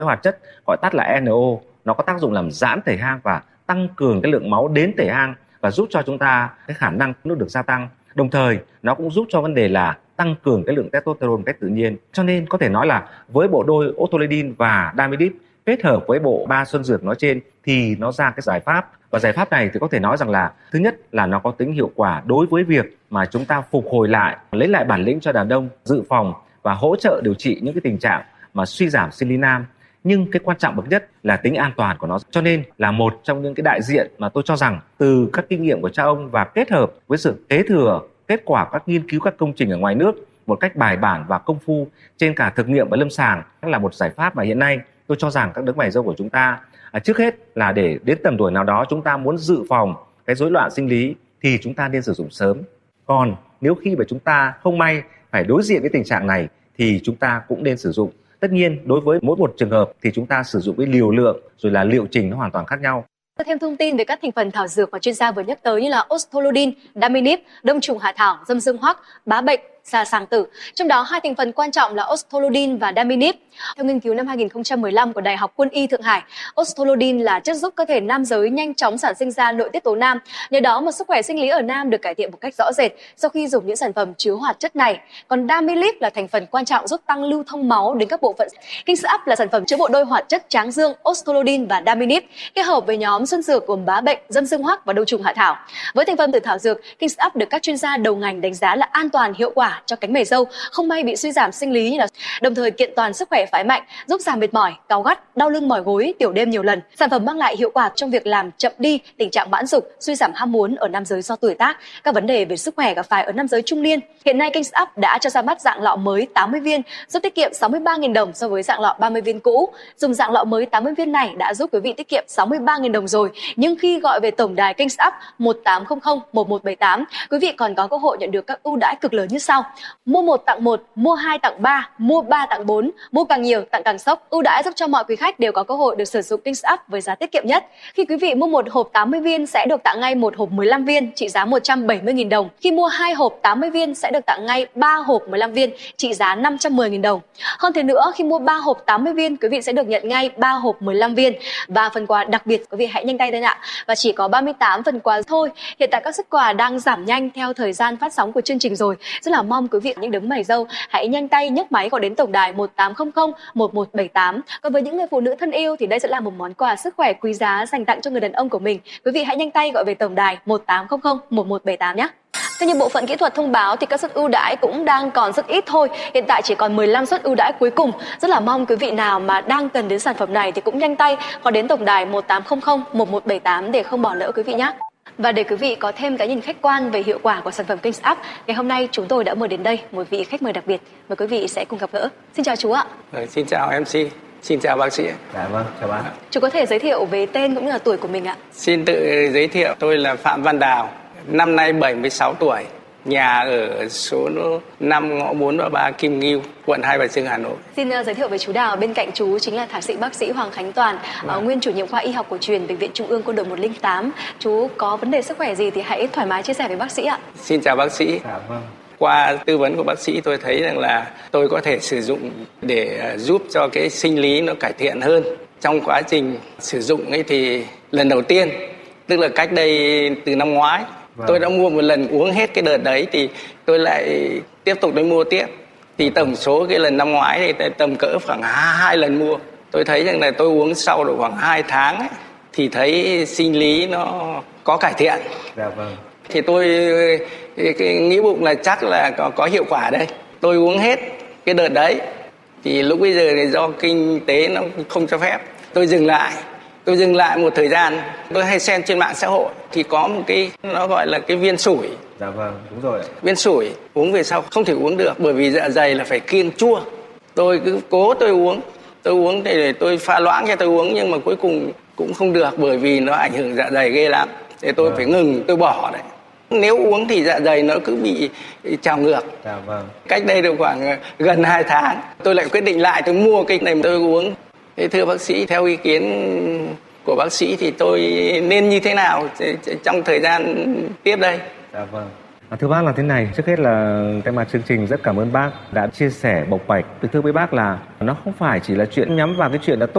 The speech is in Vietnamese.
cái hoạt chất gọi tắt là NO, nó có tác dụng làm giãn thể hang và tăng cường cái lượng máu đến thể hang và giúp cho chúng ta cái khả năng nó được gia tăng. Đồng thời nó cũng giúp cho vấn đề là tăng cường cái lượng testosterone một cách tự nhiên. Cho nên có thể nói là với bộ đôi Otrolidin và Dimidip kết hợp với bộ 3 xuân dược nói trên thì nó ra cái giải pháp. Và giải pháp này thì có thể nói rằng là thứ nhất là nó có tính hiệu quả đối với việc mà chúng ta phục hồi lại, lấy lại bản lĩnh cho đàn ông, dự phòng và hỗ trợ điều trị những cái tình trạng mà suy giảm sinh lý nam. Nhưng cái quan trọng bậc nhất là tính an toàn của nó. Cho nên là một trong những cái đại diện mà tôi cho rằng từ các kinh nghiệm của cha ông và kết hợp với sự kế thừa kết quả các nghiên cứu, các công trình ở ngoài nước một cách bài bản và công phu trên cả thực nghiệm và lâm sàng là một giải pháp mà hiện nay tôi cho rằng các đấng mày râu của chúng ta trước hết là để đến tầm tuổi nào đó chúng ta muốn dự phòng cái rối loạn sinh lý thì chúng ta nên sử dụng sớm. Còn nếu khi mà chúng ta không may phải đối diện với tình trạng này thì chúng ta cũng nên sử dụng. Tất nhiên đối với mỗi một trường hợp thì chúng ta sử dụng cái liều lượng rồi là liệu trình nó hoàn toàn khác nhau. Thêm thông tin về các thành phần thảo dược mà chuyên gia vừa nhắc tới như là Otrolidin, Dimidip, đông trùng hạ thảo, dâm dương hoắc, bá bệnh, xà sàng tử. Trong đó hai thành phần quan trọng là Otrolidin và Dimidip. Theo nghiên cứu năm 2015 của Đại học Quân y Thượng Hải, Otrolidin là chất giúp cơ thể nam giới nhanh chóng sản sinh ra nội tiết tố nam. Nhờ đó mà sức khỏe sinh lý ở nam được cải thiện một cách rõ rệt sau khi dùng những sản phẩm chứa hoạt chất này. Còn Dimidip là thành phần quan trọng giúp tăng lưu thông máu đến các bộ phận. Kings Up là sản phẩm chứa bộ đôi hoạt chất tráng dương Otrolidin và Dimidip kết hợp với nhóm xuân dược gồm bá bệnh, dâm dương hoắc và đông trùng hạ thảo. Với thành phần từ thảo dược, Kings Up được các chuyên gia đầu ngành đánh giá là an toàn, hiệu quả cho cánh mày râu không may bị suy giảm sinh lý như là đồng thời kiện toàn sức khỏe phái mạnh, giúp giảm mệt mỏi, cáu gắt, đau lưng mỏi gối, tiểu đêm nhiều lần. Sản phẩm mang lại hiệu quả trong việc làm chậm đi tình trạng mãn dục, suy giảm ham muốn ở nam giới do tuổi tác, các vấn đề về sức khỏe gặp phải ở nam giới trung niên. Hiện nay Kings Up đã cho ra mắt dạng lọ mới 80 viên giúp tiết kiệm 63.000 đồng so với dạng lọ 30 viên cũ. Dùng dạng lọ mới 80 viên này đã giúp quý vị tiết kiệm 63.000 đồng rồi. Nhưng khi gọi về tổng đài Kings Up 1800 1178, quý vị còn có cơ hội nhận được các ưu đãi cực lớn như sau: mua 1 tặng 1, mua 2 tặng 3, mua 3 tặng 4, mua càng nhiều tặng càng sốc. Ưu đãi giúp cho mọi quý khách đều có cơ hội được sử dụng Kings Up với giá tiết kiệm nhất. Khi quý vị mua một hộp 80 viên sẽ được tặng ngay một hộp 15 viên trị giá 170.000 đồng. Khi mua 2 hộp 80 viên sẽ được tặng ngay 3 hộp 15 viên trị giá 510.000 đồng. Hơn thế nữa, khi mua 3 hộp 80 viên, quý vị sẽ được nhận ngay 3 hộp 15 viên và phần quà đặc biệt. Quý vị hãy nhanh tay thôi ạ. Và chỉ có 38 phần quà thôi. Hiện tại các suất quà đang giảm nhanh theo thời gian phát sóng của chương trình rồi. Rất là mong quý vị những đấng mày râu hãy nhanh tay nhấc máy gọi đến tổng đài 1800 1178. Còn với những người phụ nữ thân yêu thì đây sẽ là một món quà sức khỏe quý giá dành tặng cho người đàn ông của mình. Quý vị hãy nhanh tay gọi về tổng đài 1800 1178 nhé. Theo như bộ phận kỹ thuật thông báo thì các suất ưu đãi cũng đang còn rất ít thôi. Hiện tại chỉ còn 15 suất ưu đãi cuối cùng. Rất là mong quý vị nào mà đang cần đến sản phẩm này thì cũng nhanh tay gọi đến tổng đài 1800 1178 để không bỏ lỡ quý vị nhé. Và để quý vị có thêm cái nhìn khách quan về hiệu quả của sản phẩm Kings Up, ngày hôm nay chúng tôi đã mời đến đây một vị khách mời đặc biệt. Mời quý vị sẽ cùng gặp gỡ. Xin chào chú ạ. Xin chào MC. Xin chào bác sĩ. Dạ vâng, chào bác. Chú có thể giới thiệu về tên cũng như là tuổi của mình ạ? Xin tự giới thiệu, tôi là Phạm Văn Đào, năm nay 76 tuổi, nhà ở số 5 ngõ 433 Kim Ngưu, quận Hai Bà Trưng, Hà Nội. Xin giới thiệu với chú Đào, bên cạnh chú chính là thạc sĩ bác sĩ Hoàng Khánh Toàn, nguyên chủ nhiệm khoa y học cổ truyền Bệnh viện Trung ương Quân đội 108. Chú có vấn đề sức khỏe gì thì hãy thoải mái chia sẻ với bác sĩ ạ. Xin chào bác sĩ. Dạ vâng. Qua tư vấn của bác sĩ tôi thấy rằng là tôi có thể sử dụng để giúp cho cái sinh lý nó cải thiện hơn. Trong quá trình sử dụng ấy thì lần đầu tiên, tức là cách đây từ năm ngoái, tôi đã mua một lần uống hết cái đợt đấy thì tôi lại tiếp tục đi mua tiếp. Thì tổng số cái lần năm ngoái thì tầm cỡ khoảng 2 lần mua. Tôi thấy rằng là tôi uống sau được khoảng 2 tháng ấy, thì thấy sinh lý nó có cải thiện. Dạ vâng. Thì tôi nghĩ bụng là chắc là có hiệu quả đây. Tôi uống hết cái đợt đấy. Thì lúc bây giờ thì do kinh tế nó không cho phép, tôi dừng lại. Tôi dừng lại một thời gian. Tôi hay xem trên mạng xã hội thì có một cái nó gọi là cái viên sủi. Dạ vâng, đúng rồi. Viên sủi uống về sau không thể uống được bởi vì dạ dày là phải kiêng chua. Tôi cứ cố tôi uống để tôi pha loãng cho tôi uống nhưng mà cuối cùng cũng không được bởi vì nó ảnh hưởng dạ dày ghê lắm. Thì tôi phải ngừng, tôi bỏ đấy. Nếu uống thì dạ dày nó cứ bị trào ngược. Dạ vâng. Cách đây được khoảng gần 2 tháng tôi lại quyết định lại tôi mua cái này tôi uống. Thế thưa bác sĩ, theo ý kiến của bác sĩ thì tôi nên như thế nào trong thời gian tiếp đây? Dạ vâng. Thưa bác là thế này, trước hết là thay mặt chương trình rất cảm ơn bác đã chia sẻ bộc bạch. Thưa với bác là nó không phải chỉ là chuyện nhắm vào cái chuyện là tốt